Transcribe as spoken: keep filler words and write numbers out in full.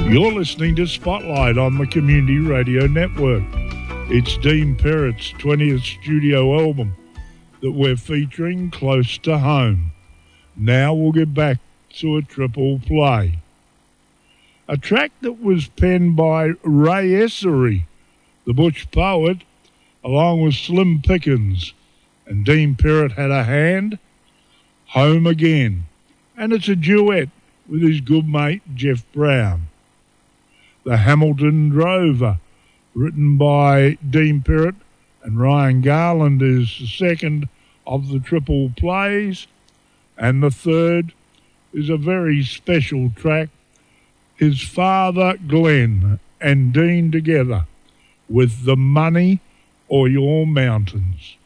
You're listening to Spotlight on the Community Radio Network. It's Dean Perrett's twentieth studio album that we're featuring, Close to Home. Now we'll get back to a triple play. A track that was penned by Ray Essery, the Butch poet, along with Slim Pickens, and Dean Perrett had a hand, Home Again, and it's a duet with his good mate Jeff Brown. The Hamilton Drover, written by Dean Perrett and Ryan Garland, is the second of the triple plays, and the third is a very special track, his father Glenn and Dean together with The Money or Your Mountains.